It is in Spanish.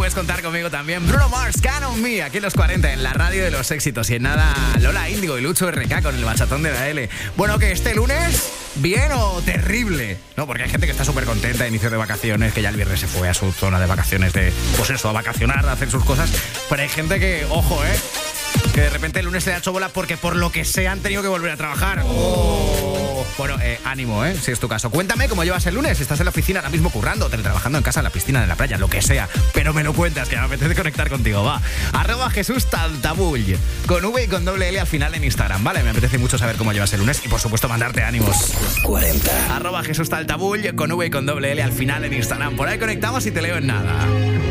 Puedes contar conmigo también. Bruno Mars, Can On Me, aquí en los 40, en la radio de los éxitos. Y en nada, Lola Índigo y Lucho RK con el bachatón de la L. Bueno, que este lunes, ¿bien o terrible? No, porque hay gente que está súper contenta, inicio de vacaciones, que ya el viernes se fue a su zona de vacaciones, pues eso, a vacacionar, a hacer sus cosas. Pero hay gente que, ojo, que de repente el lunes se ha hecho bola porque por lo que sea han tenido que volver a trabajar. Bueno, ánimo, si es tu caso. Cuéntame cómo llevas el lunes. ¿Estás en la oficina ahora mismo currando, teletrabajando en casa, en la piscina, en la playa, lo que sea? Pero me lo cuentas, que me apetece conectar contigo, va. @JesúsTaltabull, con V y con doble L al final en Instagram, ¿vale? Me apetece mucho saber cómo llevas el lunes y, por supuesto, mandarte ánimos. 40. @JesúsTaltabull, con V y con doble L al final en Instagram. Por ahí conectamos y te leo en nada.